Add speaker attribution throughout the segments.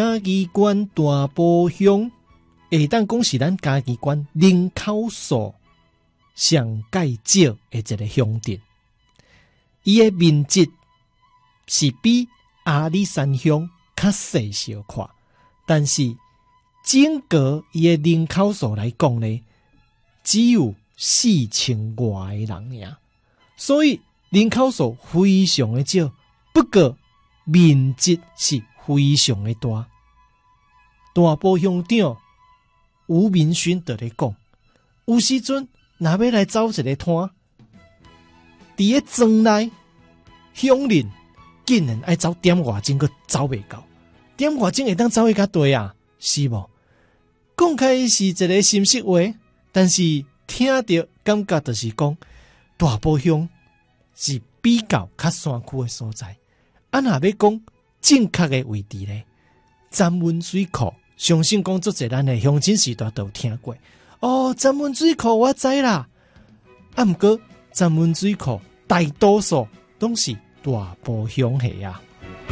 Speaker 1: 嘉义县大埔乡会当讲是咱嘉义县人口数上介少的一个乡镇，伊的面积是比阿里山乡较细小块，但是整个伊的人口数来讲呢，只有4000多个人尔，所以人口数非常的少，不过面积是非常的大。大埔乡长吴明勋就咧讲，有时阵若要来走一个摊，伫个庄内乡邻竟然爱走点外钟，佮走袂到，点外钟会当走会较对啊，是无？讲开是一个心实话，但是听着感觉就是讲，大埔乡是比较较山区的所在。啊，若要讲正确的位置呢，詹温水库，相信讲足侪咱的乡亲时代都有听过。哦，詹温水库我知啦，啊，毋过詹温水库大多数都是大埔乡下啊。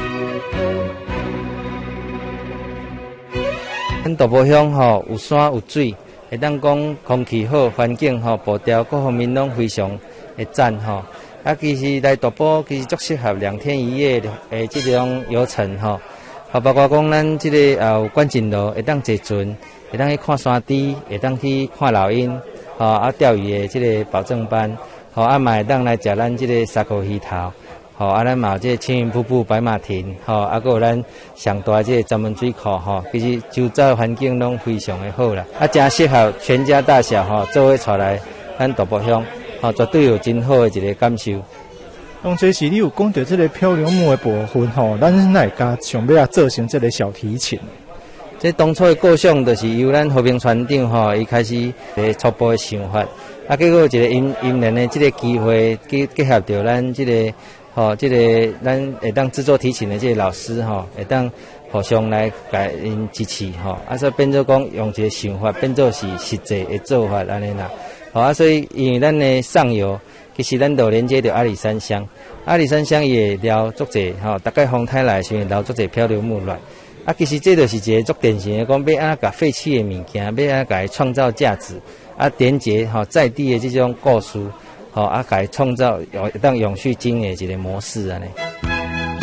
Speaker 2: 咱大埔乡吼有山有水，会当讲空气好，环境吼，步调各方面拢非常会赞吼。啊，其实来大埔其实足适合2天1夜的这种游程吼。包括讲咱这个有关进路，会当坐船，会当去看山猪，会当去看老鹰，啊钓鱼的这个保证班，啊嘛会当来食咱这个沙口鱼头。啊，咱嘛有这个青云瀑布、白马亭，啊，还有咱上大这个詹文水库，其实周遭环境拢非常的好啦，啊，真适合全家大小，做伙出来咱大埔乡，绝对有真好的一个感受。
Speaker 3: 当这是你有讲到这个漂流木的部分，咱哪会甲想要做成这个小提琴？
Speaker 2: 这当初的构想就是由咱和平船长伊开始初步的想法，啊，结果一个因缘的这个机会结合到咱这个。这个咱会当制作提琴的这个老师会当互相来甲因支持啊，所以变做讲用一个想法变做是实际的做法安尼啦。啊，所以因为咱的上游其实咱都连接到阿里山乡，阿里山乡也捞足济大概风台来时候捞足济漂流木卵。啊，其实这就是一个足典型的讲，要安怎甲废弃的物件，要安怎甲伊创造价值，啊，连接在地的这种故事。啊，改创造当永续经营的一个模式啊呢。